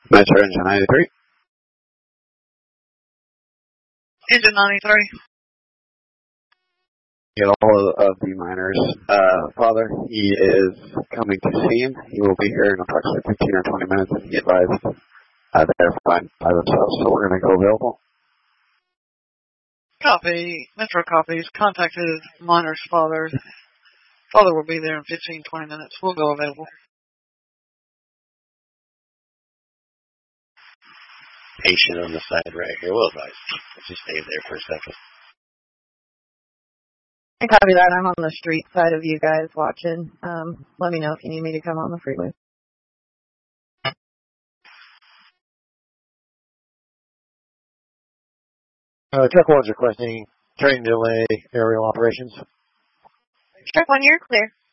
Metro Engine 93. Engine 93. Get all of the miners. Father, he is coming to see him. He will be here in approximately 15 or 20 minutes, and he advised they're fine by themselves, so we're going to go available. Copy. Metro copies. Contacted miner's father. Father will be there in 15, 20 minutes. We'll go available. Patient on the side right here. We'll advise. Let's just stay there for a second. I copy that. I'm on the street side of you guys watching. Let me know if you need me to come on the freeway. Check 1's requesting training delay aerial operations. Check 1, you're clear.